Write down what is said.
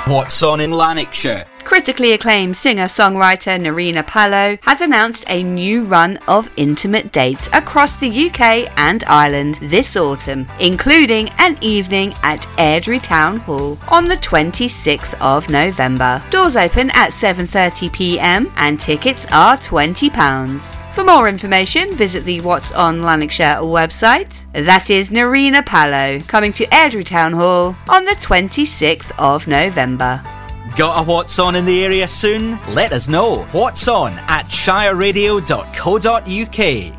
What's on in Lanarkshire? Critically acclaimed singer-songwriter Nerina Palo has announced a new run of intimate dates across the UK and Ireland this autumn, including an evening at Airdrie Town Hall on the 26th of November. Doors open at 7:30pm and tickets are £20. For more information, visit the What's on Lanarkshire website. That is Nerina Palo, coming to Airdrie Town Hall on the 26th of November. Got a What's On in the area soon? Let us know. What's On at shireradio.co.uk.